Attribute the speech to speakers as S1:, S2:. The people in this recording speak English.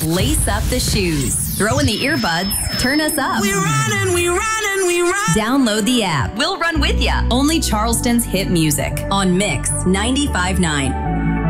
S1: Lace up the shoes. Throw in the earbuds. Turn us up.
S2: We run and we run and we run.
S1: Download the app. We'll run with ya. Only Charleston's hit music on Mix 95.9.